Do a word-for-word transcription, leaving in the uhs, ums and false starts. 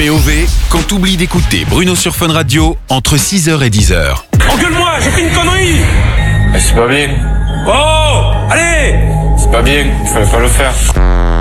P O V, quand t'oublies d'écouter Bruno sur Fun Radio entre six heures et dix heures. Engueule-moi, j'ai fait une connerie. Mais c'est pas bien. Oh, allez. C'est pas bien, il fallait pas le faire.